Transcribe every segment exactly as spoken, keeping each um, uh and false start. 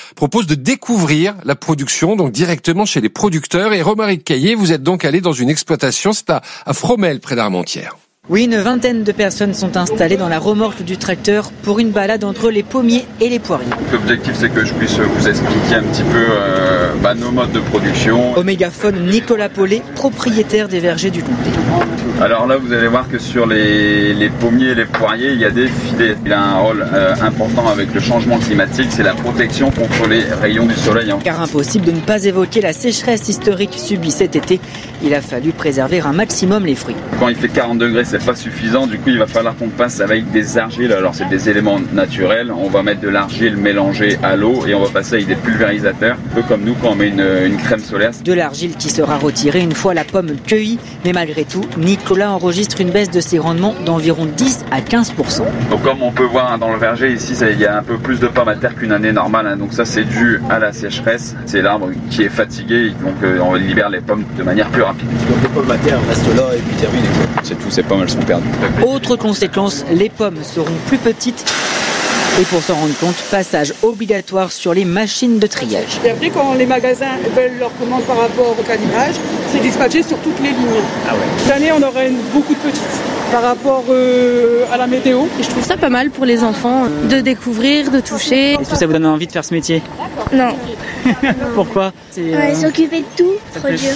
propose de découvrir la production, donc directement chez les producteurs. Et Romaric Caillé, vous êtes donc allé dans une exploitation, c'est à, à Fromelles, près d'Armentières. Oui, une vingtaine de personnes sont installées dans la remorque du tracteur pour une balade entre les pommiers et les poiriers. L'objectif, c'est que je puisse vous expliquer un petit peu euh, bah, nos modes de production. Au mégaphone, Nicolas Paulet, propriétaire des vergers du Comté. Alors là, vous allez voir que sur les, les pommiers et les poiriers, il y a des filets. Il a un rôle euh, important avec le changement climatique, c'est la protection contre les rayons du soleil. Hein. Car impossible de ne pas évoquer la sécheresse historique subie cet été. Il a fallu préserver un maximum les fruits. Quand il fait quarante degrés, c'est pas suffisant, du coup il va falloir qu'on passe avec des argiles. Alors c'est des éléments naturels, on va mettre de l'argile mélangée à l'eau et on va passer avec des pulvérisateurs, un peu comme nous quand on met une, une crème solaire. De l'argile qui sera retirée une fois la pomme cueillie, mais malgré tout, Nicolas enregistre une baisse de ses rendements d'environ dix à quinze pour cent. Donc comme on peut voir dans le verger ici, ça, il y a un peu plus de pommes à terre qu'une année normale, hein. Donc ça c'est dû à la sécheresse, c'est l'arbre qui est fatigué, donc euh, on libère les pommes de manière plus rapide. Donc les pommes à terre restent là et puis terminé. C'est tout, ces pommes elles sont perdues. Autre conséquence, les pommes seront plus petites. Et pour s'en rendre compte, passage obligatoire sur les machines de triage. Et après, quand les magasins veulent leur commande par rapport au calibrage, c'est dispatché sur toutes les lignes. Ah ouais. Cette année, on aura une, beaucoup de petites par rapport euh, à la météo. Et je trouve ça pas mal pour les enfants de découvrir, de toucher. Est-ce que ça vous donne envie de faire ce métier? Non. Pourquoi? C'est, euh... ouais, s'occuper de tout, trop dur.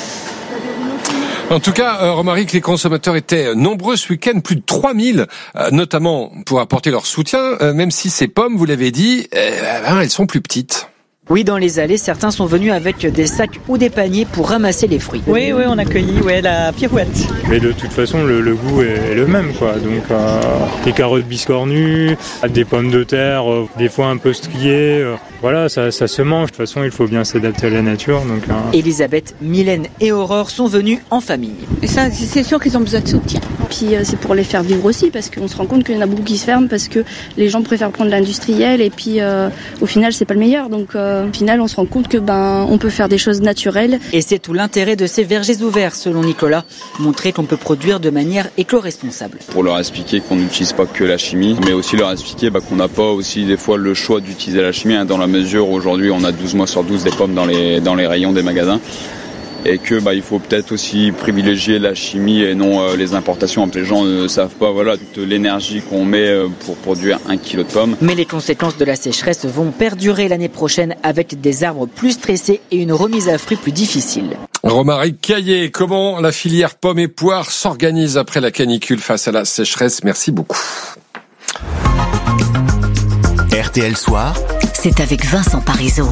En tout cas, euh, Romaric, les consommateurs étaient nombreux ce week-end, plus de trois mille, euh, notamment pour apporter leur soutien, euh, même si ces pommes, vous l'avez dit, euh, ben, elles sont plus petites. Oui, dans les allées, certains sont venus avec des sacs ou des paniers pour ramasser les fruits. Oui, oui, on a cueilli ouais, la pirouette. Mais de toute façon, le, le goût est, est le même, quoi. Donc, euh, des carottes biscornues, des pommes de terre, euh, des fois un peu striées. Euh, voilà, ça, ça se mange. De toute façon, il faut bien s'adapter à la nature. Donc, euh... Elisabeth, Mylène et Aurore sont venues en famille. Et ça, c'est sûr qu'ils ont besoin de soutien. Puis euh, c'est pour les faire vivre aussi, parce qu'on se rend compte qu'il y en a beaucoup qui se ferment, parce que les gens préfèrent prendre l'industriel, et puis euh, au final, c'est pas le meilleur. Donc, euh, Au final, on se rend compte que ben on peut faire des choses naturelles. Et c'est tout l'intérêt de ces vergers ouverts, selon Nicolas, montrer qu'on peut produire de manière éco-responsable. Pour leur expliquer qu'on n'utilise pas que la chimie, mais aussi leur expliquer bah, qu'on n'a pas aussi des fois le choix d'utiliser la chimie, hein, dans la mesure où aujourd'hui on a douze mois sur douze des pommes dans les, dans les rayons des magasins. Et que bah il faut peut-être aussi privilégier la chimie et non euh, les importations. Les gens ne savent pas voilà toute l'énergie qu'on met euh, pour produire un kilo de pommes. Mais les conséquences de la sécheresse vont perdurer l'année prochaine avec des arbres plus stressés et une remise à fruit plus difficile. Romaric Caillé, comment la filière pommes et poires s'organise après la canicule face à la sécheresse? Merci beaucoup. R T L Soir, c'est avec Vincent Parisot.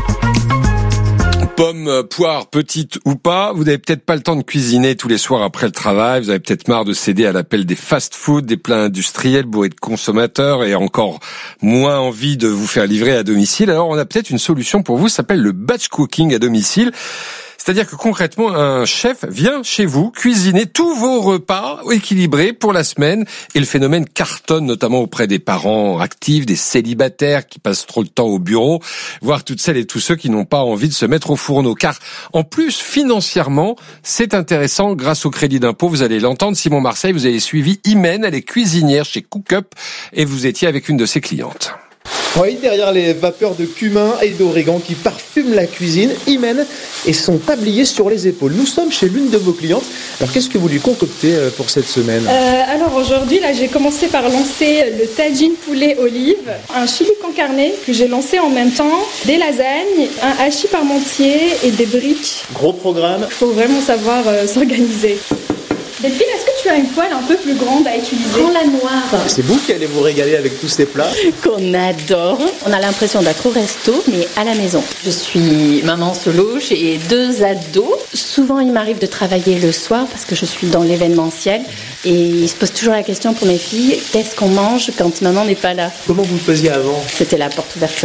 Pommes, poires, petites ou pas, vous n'avez peut-être pas le temps de cuisiner tous les soirs après le travail, vous avez peut-être marre de céder à l'appel des fast-food, des plats industriels bourrés de consommateurs et encore moins envie de vous faire livrer à domicile. Alors on a peut-être une solution pour vous, ça s'appelle le batch cooking à domicile. C'est-à-dire que concrètement, un chef vient chez vous cuisiner tous vos repas équilibrés pour la semaine et le phénomène cartonne notamment auprès des parents actifs, des célibataires qui passent trop de temps au bureau, voire toutes celles et tous ceux qui n'ont pas envie de se mettre au fourneau. Car en plus, financièrement, c'est intéressant grâce au crédit d'impôt. Vous allez l'entendre, Simon Marseille, vous avez suivi Imen, elle est cuisinière chez Cookup et vous étiez avec une de ses clientes. Oui, derrière les vapeurs de cumin et d'origan qui parfument la cuisine, Imen et son tablier sur les épaules. Nous sommes chez l'une de vos clientes. Alors, qu'est-ce que vous lui concoctez pour cette semaine ? euh, Alors aujourd'hui, là, j'ai commencé par lancer le tagine poulet olive, un chili con carne que j'ai lancé en même temps, des lasagnes, un hachis parmentier et des briques. Gros programme. Il faut vraiment savoir euh, s'organiser. Delphine, est-ce que tu as une poêle un peu plus grande à utiliser? Prends la noire. C'est vous qui allez vous régaler avec tous ces plats qu'on adore. On a l'impression d'être au resto, mais à la maison. Je suis maman solo, j'ai deux ados. Souvent, il m'arrive de travailler le soir parce que je suis dans l'événementiel. Et il se pose toujours la question pour mes filles, qu'est-ce qu'on mange quand maman n'est pas là? Comment vous le faisiez avant? C'était la porte ouverte